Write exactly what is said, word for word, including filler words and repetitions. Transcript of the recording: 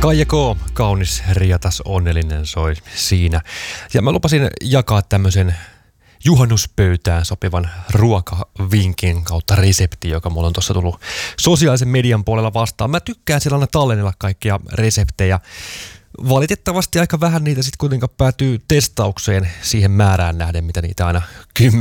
Kaija K, kaunis, riatas, onnellinen soi siinä. Ja mä lupasin jakaa tämmöisen juhannuspöytään sopivan ruokavinkin kautta resepti, joka mulla on tuossa tullut sosiaalisen median puolella vastaan. Mä tykkään sillä tallennella kaikkia reseptejä. Valitettavasti aika vähän niitä sitten kuitenkaan päätyy testaukseen siihen määrään nähden, mitä niitä aina